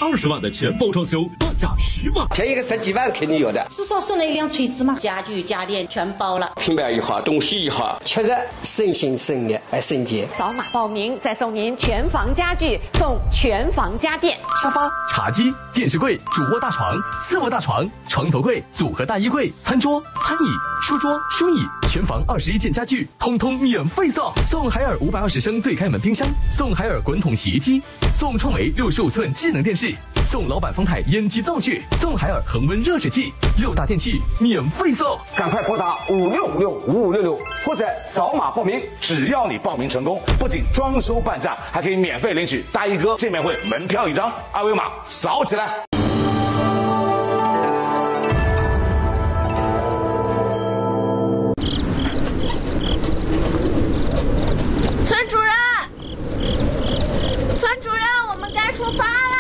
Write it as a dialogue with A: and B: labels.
A: 20万的全包装修，半价10万，
B: 便宜个10几万肯定有的。
C: 至少送了一辆锤子嘛，家具家电全包了，
B: 平板也好，东西也好，确实省心省力还省钱。
D: 扫码报名，再送您全房家具，送全房家电，
E: 沙发、茶几、电视柜、主卧大床、4卧大床、床头柜、组合大衣柜、餐桌、餐椅、书桌、书椅，全房21件家具，通通免费送。送海尔520升对开门冰箱，送海尔滚筒洗衣机，送创维65寸智能电视，送老板方太烟机灶具，送海尔恒温热水器，6大电器免费送。
F: 赶快拨打56565566或者扫码报名，只要你报名成功，不仅装修半价，还可以免费领取大衣哥见面会门票1张，二维码扫起来。
G: 村主任，我们该出发了。